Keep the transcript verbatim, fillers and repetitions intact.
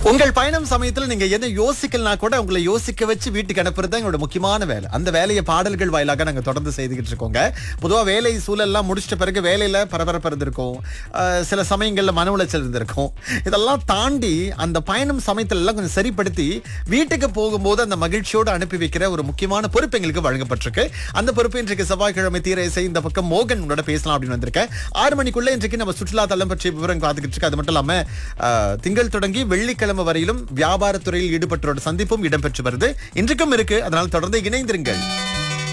உங்கள் பயணம் சமயத்துல நீங்க என்ன யோசிக்கலனா கூட உங்களை யோசிக்க வச்சு வீட்டுக்கு அனுப்புறது தான் எங்களோட முக்கியமான வேலை. அந்த வேலையை பாடல்கள் வாயிலாக நாங்க தொடர்ந்து செய்துகிட்டு இருக்கோங்க. பொதுவா வேலை சூழல்லாம் முடிச்சிட்ட பிறகு வேலையில பரபரப்பு இருந்திருக்கும், அஹ், சில சமயங்கள்ல மன உளைச்சல் இருந்திருக்கும். இதெல்லாம் தாண்டி அந்த பயணம் சமயத்துல எல்லாம் கொஞ்சம் சரிப்படுத்தி வீட்டுக்கு போகும்போது அந்த மகிழ்ச்சியோடு அனுப்பி வைக்கிற ஒரு முக்கியமான பொறுப்பு எங்களுக்கு வழங்கப்பட்டிருக்கு. அந்த பொறுப்பு இன்றைக்கு செவ்வாய்க்கிழமை தீர இசை இந்த பக்கம் மோகன் உங்களோட பேசலாம் அப்படின்னு வந்திருக்கேன். ஆறு மணிக்குள்ள இன்றைக்கு நம்ம சுற்றுலா தளம் பற்றிய விவரம் பார்த்துக்கிட்டு இருக்கு. அது மட்டும் இல்லாம அஹ், திங்கள் தொடங்கி வெள்ளிக்கிழமை வரையிலும் வியாபாரத்துறையில் ஈடுபட்டோட சந்திப்பும் இடம்பெற்று வருது. இன்றைக்கும் இருக்கு. அதனால் தொடர்ந்து இணைந்திருங்கள்.